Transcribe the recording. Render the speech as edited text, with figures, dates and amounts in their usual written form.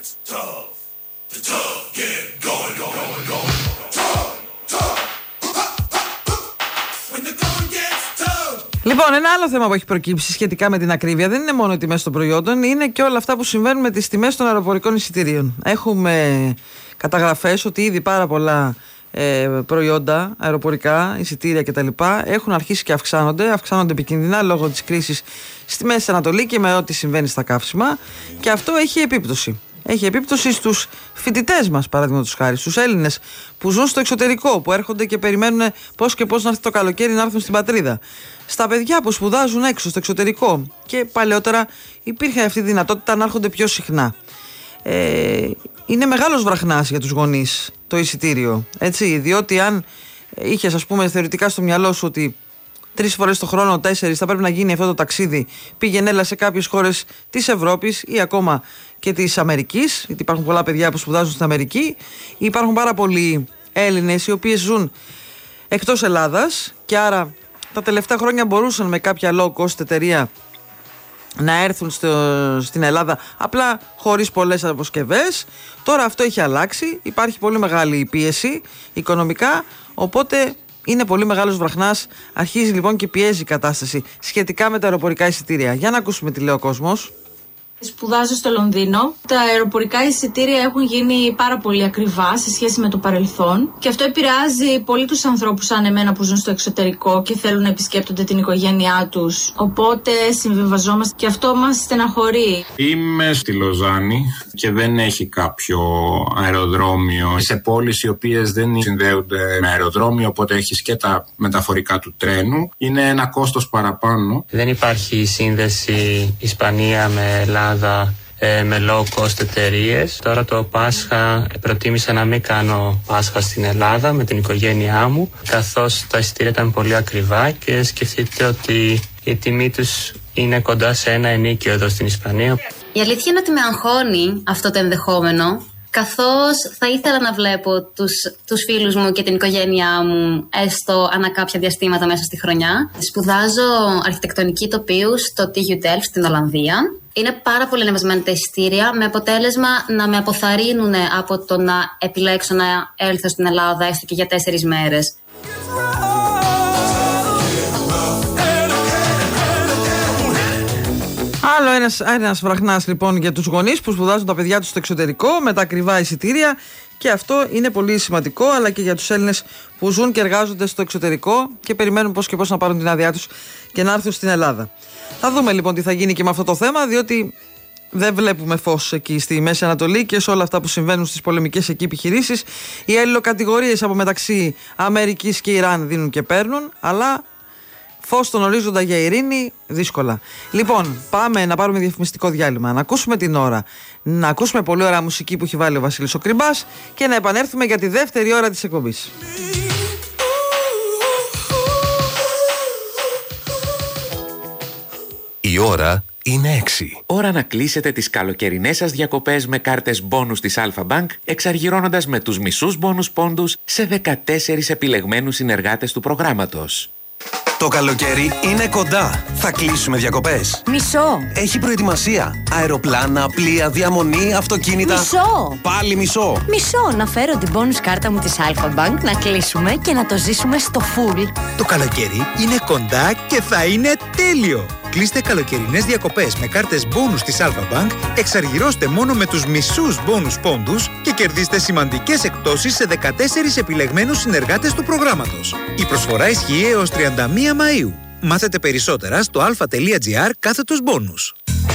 Λοιπόν, ένα άλλο θέμα που έχει προκύψει σχετικά με την ακρίβεια δεν είναι μόνο οι τιμές των προϊόντων, είναι και όλα αυτά που συμβαίνουν με τις τιμές των αεροπορικών εισιτηρίων. Έχουμε καταγραφές ότι ήδη πάρα πολλά προϊόντα, αεροπορικά, εισιτήρια κτλ. Έχουν αρχίσει και αυξάνονται επικίνδυνα λόγω της κρίσης στη Μέση Ανατολή και με ό,τι συμβαίνει στα καύσιμα, και αυτό έχει επίπτωση. Έχει επίπτωση στους φοιτητές μας, παραδείγματος χάρη, στους Έλληνες που ζουν στο εξωτερικό, που έρχονται και περιμένουν πώς και πώς να έρθει το καλοκαίρι να έρθουν στην πατρίδα. Στα παιδιά που σπουδάζουν έξω, στο εξωτερικό, και παλαιότερα υπήρχε αυτή η δυνατότητα να έρχονται πιο συχνά. Είναι μεγάλος βραχνάς για τους γονείς το εισιτήριο, έτσι, διότι αν είχες, ας πούμε, θεωρητικά στο μυαλό σου ότι 3 φορές το χρόνο, 4 θα πρέπει να γίνει αυτό το ταξίδι, πήγαινε έλα σε κάποιες χώρες της Ευρώπης ή ακόμα και της Αμερικής, γιατί υπάρχουν πολλά παιδιά που σπουδάζουν στην Αμερική, υπάρχουν πάρα πολλοί Έλληνες οι οποίες ζουν εκτός Ελλάδας και άρα τα τελευταία χρόνια μπορούσαν με κάποια low cost εταιρεία να έρθουν στην Ελλάδα απλά χωρίς πολλές αποσκευές. Τώρα αυτό έχει αλλάξει, υπάρχει πολύ μεγάλη πίεση οικονομικά, οπότε είναι πολύ μεγάλος βραχνάς. Αρχίζει λοιπόν και πιέζει η κατάσταση σχετικά με τα αεροπορικά εισιτήρια. Για να ακούσουμε τι λέει ο κόσμος. Σπουδάζω στο Λονδίνο. Τα αεροπορικά εισιτήρια έχουν γίνει πάρα πολύ ακριβά σε σχέση με το παρελθόν και αυτό επηρεάζει πολύ τους ανθρώπους σαν εμένα που ζουν στο εξωτερικό και θέλουν να επισκέπτονται την οικογένειά τους. Οπότε συμβιβαζόμαστε και αυτό μας στεναχωρεί. Είμαι στη Λοζάνη και δεν έχει κάποιο αεροδρόμιο σε πόλεις οι οποίες δεν συνδέονται με αεροδρόμιο, οπότε έχεις και τα μεταφορικά του τρένου. Είναι ένα κόστος παραπάνω. Δεν υπάρχει σύνδεση Ισπανία με Ελλάδα με low cost εταιρείες. Τώρα το Πάσχα προτίμησα να μην κάνω Πάσχα στην Ελλάδα με την οικογένειά μου, καθώς τα εισιτήρια ήταν πολύ ακριβά και σκεφτείτε ότι η τιμή τους είναι κοντά σε ένα ενίκιο εδώ στην Ισπανία. Η αλήθεια είναι ότι με αγχώνει αυτό το ενδεχόμενο, καθώς θα ήθελα να βλέπω τους φίλους μου και την οικογένειά μου έστω ανά κάποια διαστήματα μέσα στη χρονιά. Σπουδάζω αρχιτεκτονική τοπίου στο TU Delft στην Ολλανδία. Είναι πάρα πολύ ανεβασμένα τα εισιτήρια, με αποτέλεσμα να με αποθαρρύνουν από το να επιλέξω να έλθω στην Ελλάδα έστω και για 4 μέρες. Άλλο ένας βραχνάς λοιπόν για τους γονείς που σπουδάζουν τα παιδιά τους στο εξωτερικό με τα ακριβά εισιτήρια, και αυτό είναι πολύ σημαντικό, αλλά και για τους Έλληνες που ζουν και εργάζονται στο εξωτερικό και περιμένουν πώς και πώς να πάρουν την άδειά τους και να έρθουν στην Ελλάδα. Θα δούμε λοιπόν τι θα γίνει και με αυτό το θέμα, διότι δεν βλέπουμε φως εκεί στη Μέση Ανατολή και σε όλα αυτά που συμβαίνουν στις πολεμικές εκεί επιχειρήσεις. Οι αλληλοκατηγορίες από μεταξύ Αμερικής και Ιράν δίνουν και παίρνουν, αλλά φως στον ορίζοντα για ειρήνη δύσκολα. Λοιπόν, πάμε να πάρουμε διαφημιστικό διάλειμμα, να ακούσουμε την ώρα, να ακούσουμε πολύ ωραία μουσική που έχει βάλει ο Βασίλης ο Κριμπάς και να επανέλθουμε για τη δεύτερη ώρα της εκπομπής. Η ώρα είναι 6. Ώρα να κλείσετε τις καλοκαιρινές σας διακοπές με κάρτες μπόνους της Alpha Bank, εξαργυρώνοντας με τους μισούς μπόνους πόντους σε 14 επιλεγμένους συνεργάτες του προγράμματος. Το καλοκαίρι είναι κοντά. Θα κλείσουμε διακοπές. Μισό. Έχει προετοιμασία. Αεροπλάνα, πλοία, διαμονή, αυτοκίνητα. Μισό. Πάλι μισό. Μισό. Να φέρω την bonus κάρτα μου της Alpha Bank, να κλείσουμε και να το ζήσουμε στο full. Το καλοκαίρι είναι κοντά και θα είναι τέλειο. Κλείστε καλοκαιρινές διακοπές με κάρτες μπόνους της Alpha Bank, εξαργυρώστε μόνο με τους μισούς μπόνους πόντους και κερδίστε σημαντικές εκπτώσεις σε 14 επιλεγμένους συνεργάτες του προγράμματος. Η προσφορά ισχύει έως 31 Μαΐου. Μάθετε περισσότερα στο alpha.gr/bonus.